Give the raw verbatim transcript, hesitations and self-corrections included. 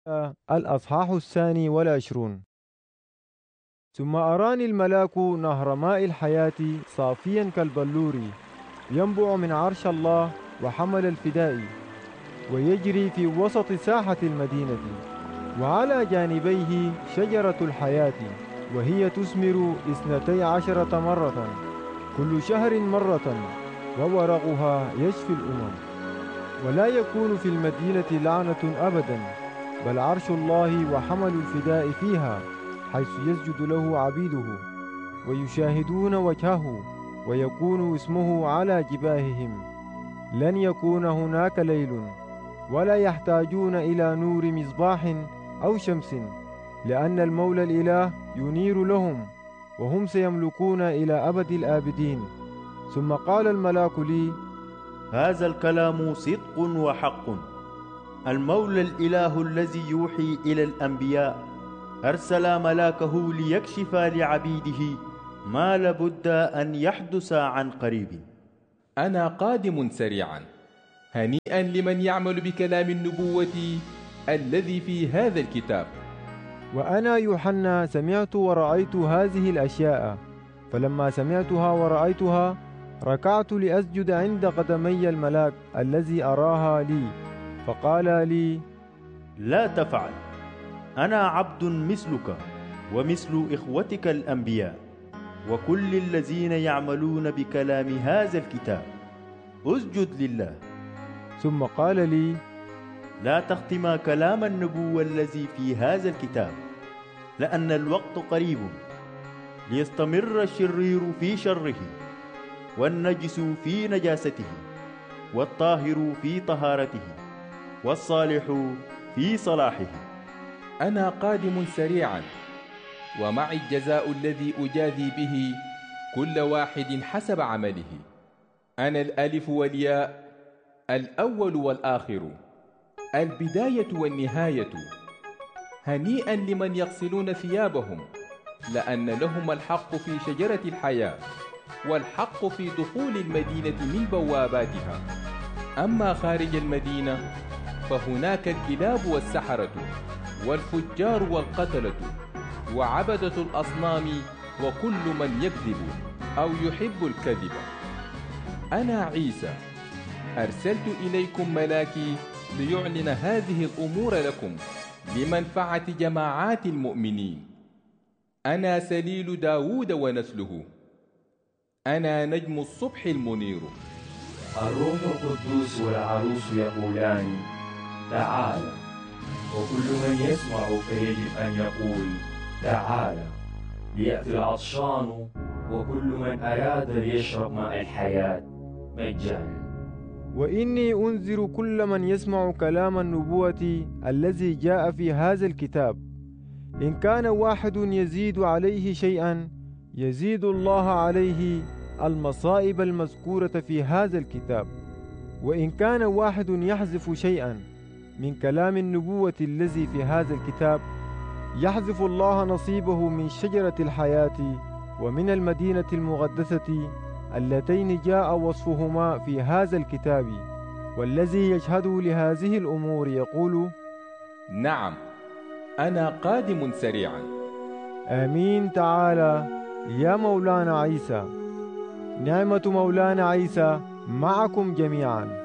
الأصحاح الثاني والعشرون. ثم أراني الملاك نهر ماء الحياة صافيا كالبلور ينبع من عرش الله وحمل الفداء، ويجري في وسط ساحة المدينة، وعلى جانبيه شجرة الحياة، وهي تثمر اثنتي عشرة مرة كل شهر مرة، وورقها يشفي الأمم. ولا يكون في المدينة لعنة أبدا، بل عرش الله وحمل الفداء فيها، حيث يسجد له عبيده ويشاهدون وجهه، ويكون اسمه على جباههم. لن يكون هناك ليل، ولا يحتاجون إلى نور مصباح أو شمس، لأن المولى الإله ينير لهم، وهم سيملكون إلى أبد الآبدين. ثم قال الملاك لي: هذا الكلام صدق وحق. المولى الإله الذي يوحي إلى الأنبياء أرسل ملاكه ليكشف لعبيده ما لابد أن يحدث عن قريب. أنا قادم سريعا، هنيئا لمن يعمل بكلام النبوة الذي في هذا الكتاب. وأنا يوحنا سمعت ورأيت هذه الأشياء، فلما سمعتها ورأيتها ركعت لأسجد عند قدمي الملاك الذي أراها لي، فقال لي: لا تفعل، أنا عبد مثلك ومثل إخوتك الأنبياء وكل الذين يعملون بكلام هذا الكتاب، اسجد لله. ثم قال لي: لا تختم كلام النبوة الذي في هذا الكتاب، لأن الوقت قريب، ليستمر الشرير في شره، والنجس في نجاسته، والطاهر في طهارته، والصالح في صلاحه. أنا قادم سريعا، ومعي الجزاء الذي أجازي به كل واحد حسب عمله. أنا الألف والياء، الأول والآخر، البداية والنهاية. هنيئا لمن يغسلون ثيابهم، لأن لهم الحق في شجرة الحياة، والحق في دخول المدينة من بواباتها. أما خارج المدينة فهناك الكلاب والسحرة والفجار والقتلة وعبدة الأصنام وكل من يكذب أو يحب الكذب. أنا عيسى أرسلت إليكم ملاكي ليعلن هذه الأمور لكم لمنفعة جماعات المؤمنين. أنا سليل داود ونسله، أنا نجم الصبح المنير. الروح القدوس والعروس يقولان: تعال. وكل من يسمع فيجب أن يقول: تعال. ليأتي العطشان وكل من أراد ليشرب ماء الحياة مجانا. وإني أنذر كل من يسمع كلام النبوة الذي جاء في هذا الكتاب. إن كان واحد يزيد عليه شيئا يزيد الله عليه المصائب المذكورة في هذا الكتاب، وإن كان واحد يحذف شيئا من كلام النبوة الذي في هذا الكتاب يحذف الله نصيبه من شجرة الحياة ومن المدينة المقدسة اللتين جاء وصفهما في هذا الكتاب. والذي يشهد لهذه الأمور يقول: نعم، أنا قادم سريعا. آمين. تعالى يا مولانا عيسى. نعمة مولانا عيسى معكم جميعا.